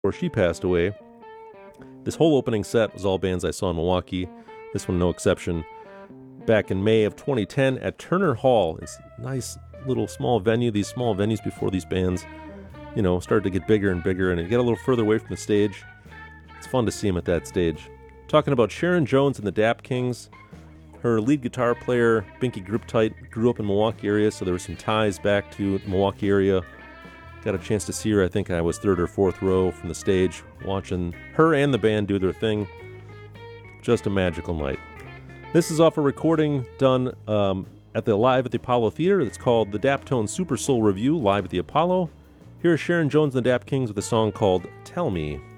before she passed away. This whole opening set was all bands I saw in Milwaukee. This one no exception. Back in May of 2010 at Turner Hall. It's a nice little small venue. These small venues before these bands, started to get bigger and bigger, and you get a little further away from the stage. It's fun to see them at that stage. Talking about Sharon Jones and the Dap Kings. Her lead guitar player, Binky Griptite, grew up in the Milwaukee area, so there were some ties back to the Milwaukee area. Got a chance to see her. I think I was third or fourth row from the stage, watching her and the band do their thing. Just a magical night. This is off a recording done live at the Apollo Theater. It's called the Daptone Super Soul Review, live at the Apollo. Here is Sharon Jones and the Dap Kings with a song called Tell Me.